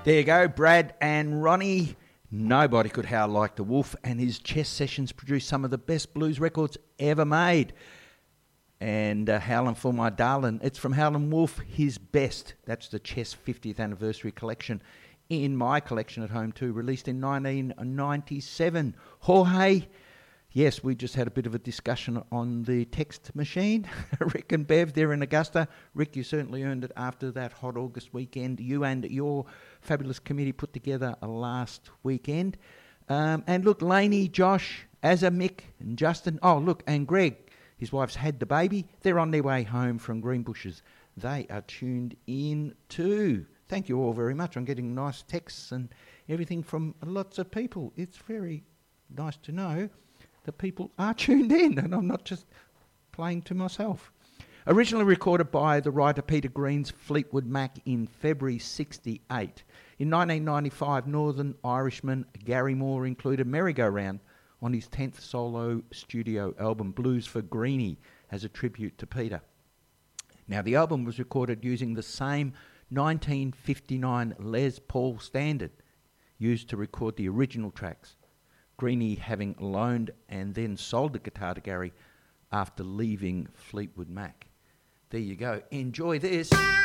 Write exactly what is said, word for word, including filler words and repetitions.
There you go, Brad and Ronnie. Nobody could howl like the Wolf, and his chess sessions produced some of the best blues records ever made. And uh, Howlin' for My Darlin', it's from Howlin' Wolf, his best. That's the Chess fiftieth Anniversary Collection in my collection at home too, released in nineteen ninety-seven. Jorge, yes, we just had a bit of a discussion on the text machine. Rick and Bev, they're in Augusta. Rick, you certainly earned it after that hot August weekend you and your fabulous committee put together last weekend. Um, and look, Laney, Josh, Azza, Mick and Justin. Oh, look, and Greg, his wife's had the baby. They're on their way home from Greenbushes. They are tuned in too. Thank you all very much. I'm getting nice texts and everything from lots of people. It's very nice to know that people are tuned in and I'm not just playing to myself. Originally recorded by the writer Peter Green's Fleetwood Mac in February sixty-eight. In nineteen ninety-five, Northern Irishman Gary Moore included Merry-Go-Round on his tenth solo studio album Blues for Greenie as a tribute to Peter. Now, the album was recorded using the same nineteen fifty-nine Les Paul Standard used to record the original tracks, Greenie having loaned and then sold the guitar to Gary after leaving Fleetwood Mac. There you go. Enjoy this.